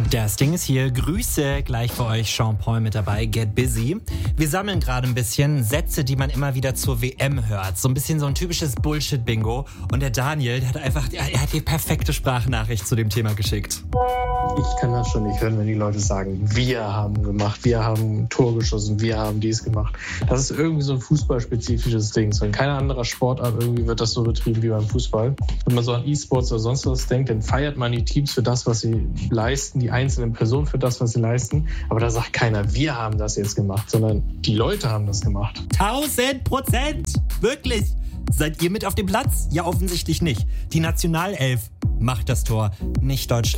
Das Ding ist hier. Grüße, gleich für euch Sean Paul mit dabei, Get Busy. Wir sammeln gerade ein bisschen Sätze, die man immer wieder zur WM hört. So ein bisschen so ein typisches Bullshit-Bingo. Und der Daniel, der hat die perfekte Sprachnachricht zu dem Thema geschickt. Ich kann das schon nicht hören, wenn die Leute sagen, wir haben gemacht, wir haben ein Tor geschossen, wir haben dies gemacht. Das ist irgendwie so ein fußballspezifisches Ding. So in keiner anderer Sportart irgendwie wird das so betrieben wie beim Fußball. Wenn man so an E-Sports oder sonst was denkt, dann feiert man die Teams für das, was sie leisten, die einzelnen Personen für das, was sie leisten. Aber da sagt keiner, wir haben das jetzt gemacht, sondern die Leute haben das gemacht. 1000%! Wirklich! Seid ihr mit auf dem Platz? Ja, offensichtlich nicht. Die Nationalelf macht das Tor, nicht Deutschland.